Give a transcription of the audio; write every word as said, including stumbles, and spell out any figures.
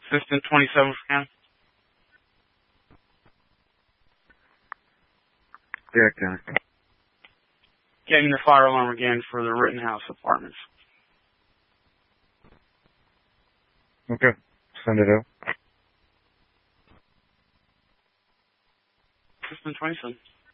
Assistant twenty-seven scan. Yeah, County. Getting the fire alarm again for the Rittenhouse Apartments. Okay. Send it out. Assistant twenty-seven.